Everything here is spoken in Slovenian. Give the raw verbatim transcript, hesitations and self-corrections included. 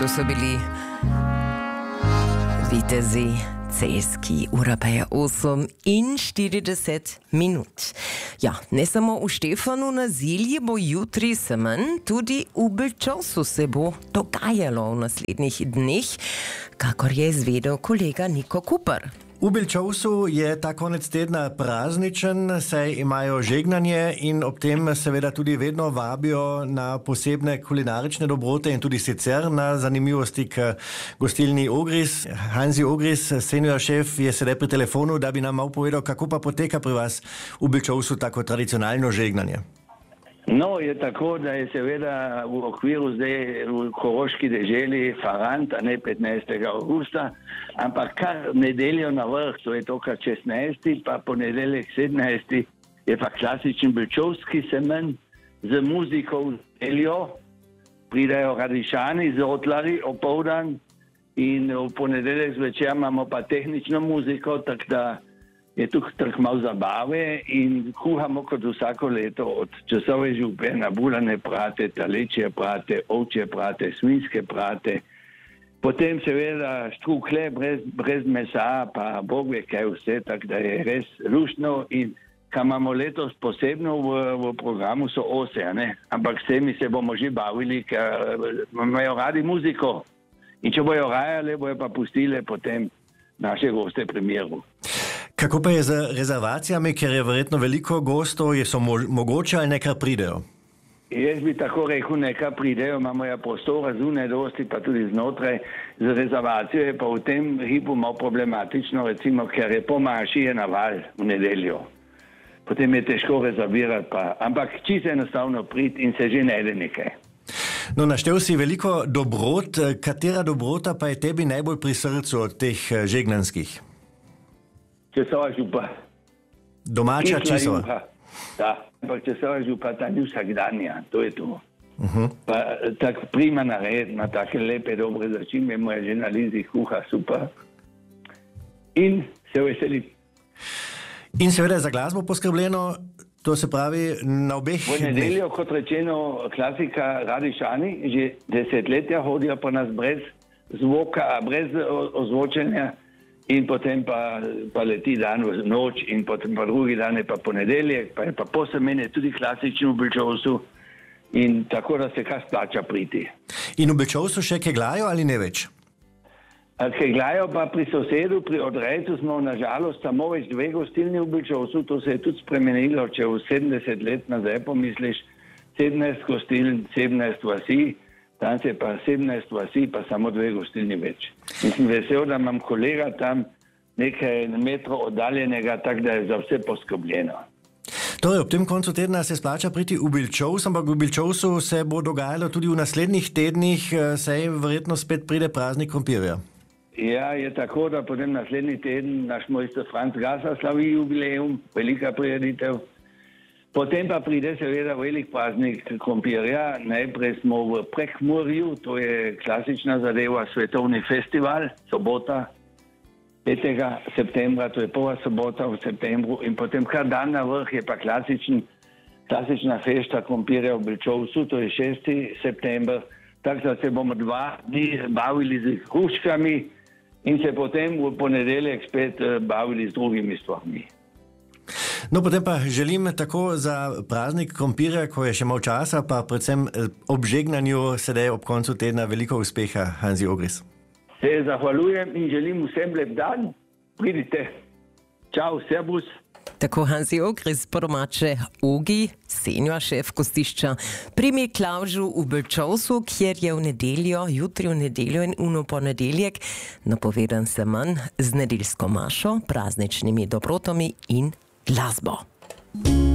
To so bili vitezi celjski, ura pa je osem in štirideset minut. Ja, ne samo v Štefanu na Zilji bo jutri semen, tudi v Belčovsu se bo dogajalo v naslednjih dneh, kakor je izvedel kolega Niko Kuper. V Belčovsu je ta konec tedna prazničen, saj imajo žegnanje in ob tem seveda tudi vedno vabijo na posebne kulinarične dobrote in tudi sicer na zanimivosti k gostilni Ogris. Hanzi Ogris, senior šef, je sedaj pri telefonu, da bi nam malo povedal, kako pa poteka pri vas v Belčovsu tako tradicionalno žegnanje. No, je tako, da je seveda v okviru zdaj v Koroški deželi Farant, a ne petnajstega avgusta, ampak kar nedeljo na vrh, to je to kar šestnajsti, pa ponedeljek sedemnajsti, je pa klasičen belčovski semen z muziko v nedeljo. Pridajo Radišani z Otlari opoldan in v ponedeljek zvečer imamo pa tehnično muziko, tako da je tukaj tako malo zabave in kuhamo kot vsako leto od časove župe na bulane prate, talečje prate, ovčje prate, svinjske prate. Potem seveda štrukle brez, brez mesa, pa Bog ve kaj vse, tako da je res luštno in kar imamo letos posebno v, v programu so ose, ne? Ampak s temi se bomo že bavili, ker imajo radi muziko in če bojo rajale, bojo pa pustile potem naše goste premijeru. Kako pa je z rezervacijami, ker je verjetno veliko gostov, je so mo- mogoče ali nekaj pridejo? Jaz bi tako rekel, nekaj pridejo, imamo ja prostora zunaj dosti, pa tudi znotraj. Z rezervacijo je pa v tem hipu malo problematično, recimo, ker je po maši je naval v nedeljo. Potem je težko rezervirati pa, ampak čisto enostavno priti in se že najde nekaj. No, naštel si veliko dobrot, katera dobrota pa je tebi najbolj pri srcu od teh žegnanskih? Časova župa. Domača časova? Da, ampak časova župa ta ni vsakdanja, to je to. Uh-huh. Pa tak prima nared, na take lepe, dobre začimbe, moja žena Lizi kuha super. In se veseli. In seveda za glasbo poskrbljeno, to se pravi na obeh... V nedeljo, kot rečeno, klasika Radišani, že desetletja hodijo pa nas brez zvoka, brez ozvočenja. In potem pa, pa leti dan v noč in potem pa drugi dan je pa ponedeljek, pa je pa posemene tudi klasično v Belčovsu in tako, da se kar splača priti. In v Belčovsu še keglajo ali ne več? Keglajo pa pri sosedu, pri Odrejcu smo na žalost samo več dve gostilni v Belčovsu, to se je tudi spremenilo, če v sedemdeset let nazaj pomisliš, sedemnajst gostiln, sedemnajst vasi, tam se pa sedemnajst vasi, pa samo dve gostilni več. In sem vesel, da imam kolega tam nekaj metrov oddaljenega, tako da je za vse poskrbljeno. Torej, ob tem koncu tedna se splača priti v Belčovs, ampak v Belčovsu se bo dogajalo tudi v naslednjih tednih, saj verjetno spet pride praznik krompirja. Ja, je tako, da potem naslednji teden naš mojster Franc Gasa slavi jubilejum, velika prireditev. Potem pa pride seveda velik praznik krompirja. Najprej smo v Prekmurju, to je klasična zadeva, svetovni festival, sobota, petega septembra, to je prva sobota v septembru in potem kar dan na vrh je pa klasičen, klasična fešta krompirja v Belčovsu, to je šesti september, tako da se bomo dva dni bavili z hruškami in se potem v ponedeljek spet bavili z drugimi stvarmi. No, potem pa želim tako za praznik krompirja, ko je še malo časa, pa predvsem ob žegnanju sedaj ob koncu tedna veliko uspeha, Hanzi Ogris. Se zahvaljujem in želim vsem lep dan. Pridite. Čau, servus. Tako Hanzi Ogris, po domače Ogi, senior šef gostišča pri Miklavžu v Belčovsu, kjer je v nedeljo, jutri v nedeljo in uno ponedeljek napovedan semen z nedeljsko mašo, prazničnimi dobrotami in glasbo.